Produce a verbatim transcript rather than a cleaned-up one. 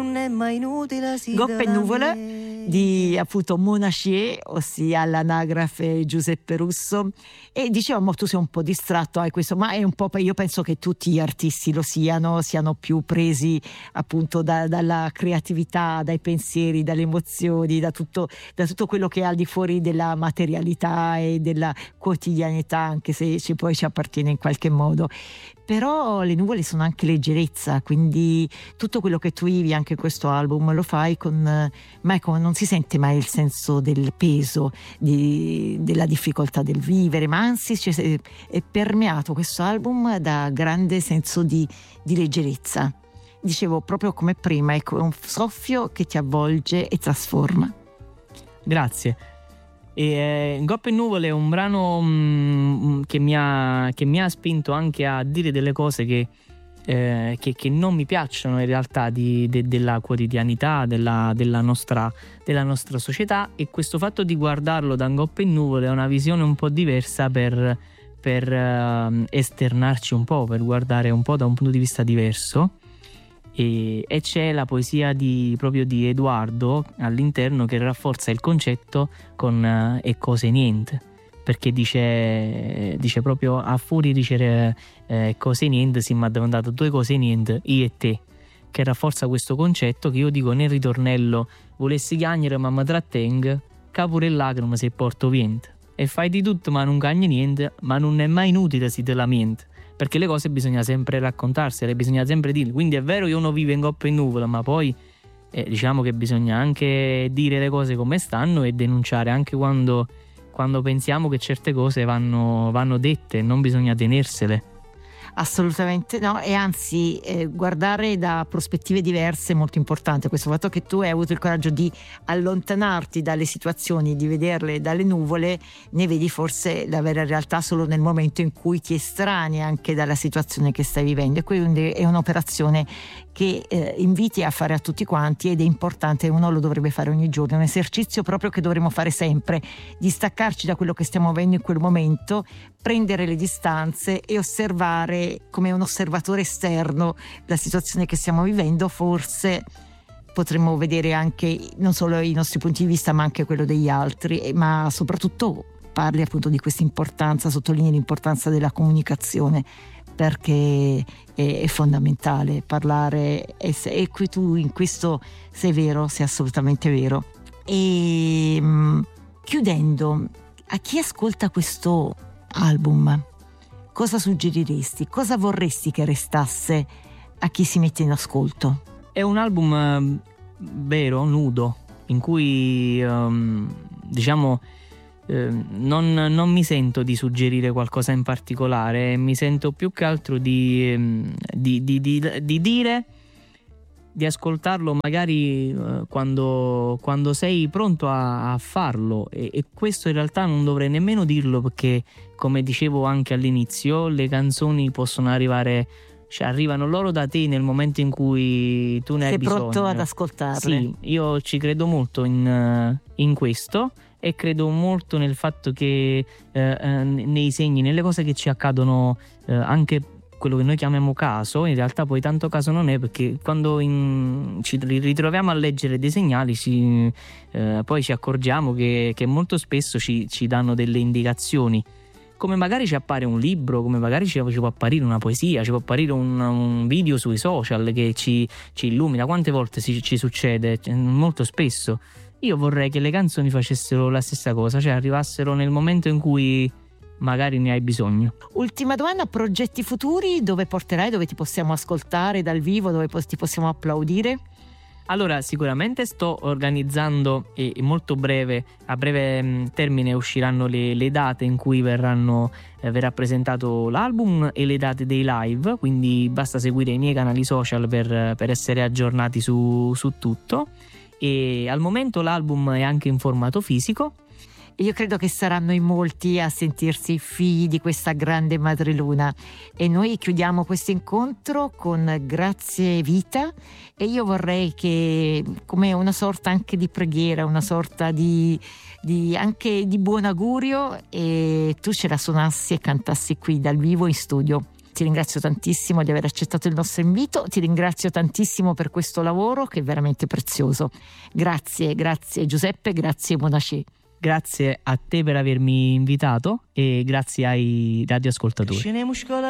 Non è mai inutile si Goppe e nuvole di appunto Monachie, ossia l'anagrafe Giuseppe Russo. E dicevamo, tu sei un po' distratto, hai questo, ma è un po', io penso che tutti gli artisti lo siano, siano più presi appunto da, dalla creatività, dai pensieri, dalle emozioni, da tutto, da tutto quello che è al di fuori della materialità e della quotidianità, anche se ci, poi ci appartiene in qualche modo. Però le nuvole sono anche leggerezza, quindi tutto quello che tu vivi anche in questo album lo fai con, ma ecco, non si sente mai il senso del peso, di, della difficoltà del vivere, ma anzi cioè, è permeato questo album da grande senso di, di leggerezza. Dicevo, proprio come prima, è un soffio che ti avvolge e trasforma. Grazie. E eh, Goppe e nuvole è un brano mh, che, mi ha, che mi ha spinto anche a dire delle cose che, eh, che, che non mi piacciono in realtà di, de, della quotidianità della, della, nostra, della nostra società, e questo fatto di guardarlo da Goppe e nuvole è una visione un po' diversa per, per uh, esternarci un po', per guardare un po' da un punto di vista diverso. E, e c'è la poesia di, proprio di Edoardo all'interno, che rafforza il concetto con uh, e cose niente, perché dice, dice proprio a fuori di dicere eh, cose niente si mi ha domandato due cose niente, io e te, che rafforza questo concetto che io dico nel ritornello: volessi chiagnere ma mi trattengo, che pure il lacrima se porto niente, e fai di tutto ma non cagni niente, ma non è mai inutile si te lamenti, perché le cose bisogna sempre raccontarsele, bisogna sempre dirle. Quindi è vero che uno vive in Goppe e nuvole, ma poi eh, diciamo che bisogna anche dire le cose come stanno e denunciare anche quando, quando pensiamo che certe cose vanno, vanno dette, non bisogna tenersele. Assolutamente no, e anzi eh, guardare da prospettive diverse è molto importante. Questo fatto che tu hai avuto il coraggio di allontanarti dalle situazioni, di vederle dalle nuvole, ne vedi forse la vera realtà solo nel momento in cui ti estranei anche dalla situazione che stai vivendo, e quindi è un'operazione che eh, inviti a fare a tutti quanti, ed è importante, uno lo dovrebbe fare ogni giorno, è un esercizio proprio che dovremmo fare sempre, di staccarci da quello che stiamo avendo in quel momento, prendere le distanze e osservare come un osservatore esterno la situazione che stiamo vivendo. Forse potremmo vedere anche non solo i nostri punti di vista ma anche quello degli altri, ma soprattutto parli appunto di questa importanza, sottolinei l'importanza della comunicazione, perché è, è fondamentale parlare, e, e qui tu in questo sei vero, sei assolutamente vero. E mh, chiudendo, a chi ascolta questo album cosa suggeriresti? Cosa vorresti che restasse a chi si mette in ascolto? È un album eh, vero, nudo, in cui um, diciamo eh, non, non mi sento di suggerire qualcosa in particolare, mi sento più che altro di, di, di, di, di dire, di ascoltarlo magari eh, quando, quando sei pronto a, a farlo, e, e questo in realtà non dovrei nemmeno dirlo, perché come dicevo anche all'inizio, le canzoni possono arrivare, cioè arrivano loro da te nel momento in cui tu ne hai bisogno. Sei pronto ad ascoltarle. Sì, io ci credo molto in, in questo, e credo molto nel fatto che eh, nei segni, nelle cose che ci accadono, eh, anche quello che noi chiamiamo caso, in realtà poi tanto caso non è, perché quando in, ci ritroviamo a leggere dei segnali ci, eh, poi ci accorgiamo che, che molto spesso ci, ci danno delle indicazioni, come magari ci appare un libro, come magari ci, ci può apparire una poesia, ci può apparire un, un video sui social che ci, ci illumina. Quante volte ci, ci succede? Molto spesso. Io vorrei che le canzoni facessero la stessa cosa, cioè arrivassero nel momento in cui magari ne hai bisogno. Ultima domanda: progetti futuri, dove porterai, dove ti possiamo ascoltare dal vivo, dove ti possiamo applaudire? Allora, sicuramente sto organizzando, e molto breve, a breve mh, termine usciranno le, le date in cui verranno, eh, verrà presentato l'album e le date dei live, quindi basta seguire i miei canali social per, per essere aggiornati su, su tutto. E al momento l'album è anche in formato fisico. E io credo che saranno in molti a sentirsi figli di questa grande madreluna, e noi chiudiamo questo incontro con Grazie Vita, e io vorrei che, come una sorta anche di preghiera, una sorta di, di anche di buon augurio, e tu ce la suonassi e cantassi qui dal vivo in studio. Ti ringrazio tantissimo di aver accettato il nostro invito, ti ringrazio tantissimo per questo lavoro che è veramente prezioso. Grazie, grazie Giuseppe, grazie Monacè. Grazie a te per avermi invitato e grazie ai radioascoltatori.